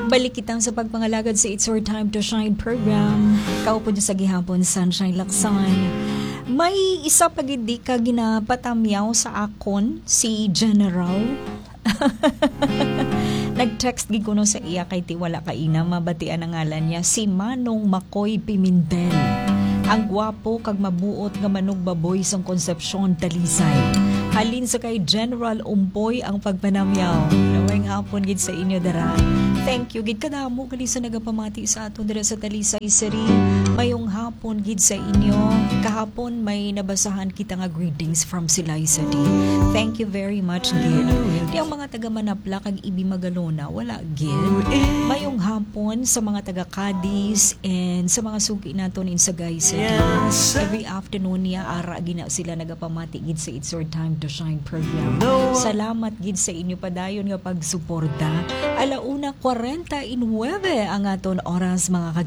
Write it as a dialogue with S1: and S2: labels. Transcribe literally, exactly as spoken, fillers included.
S1: Balik kitang sa pagpangalagad sa It's Your Time to Shine program. Kaupo niyo sa gihapon, Sunshine Laksan. May isa pa gindi ka ginapatamyaw sa akon, si General. Nag-text gid kuno sa iya kay tiwala ka ina, mabatian ang ngalan niya, si Manong Makoy Pimentel. Ang gwapo kag mabuot nga manug baboy sang Concepcion, Dalisay. Halin sa kay General Umpoy ang pagpanamyaw. Nawayng hapon gid sa inyo dara. Thank you gid kadamo kali sa nagapamati sa aton dira sa Dalisay City. Mayong hapon gid sa inyo. Kahapon may nabasahan kita nga greetings from Silay City. Thank you very much gid. Di ang mga taga Manapla kag Ibi Magalona wala gid. Mayong hapon sa mga taga Cadiz and sa mga suki naton in Sagay City. Every afternoon niya ara gina sila nagapamati gid sa It's Your Time to Shine program. Salamat gid sa inyo padayon nga pagsuporta. Alauna forty-nine ang aton oras mga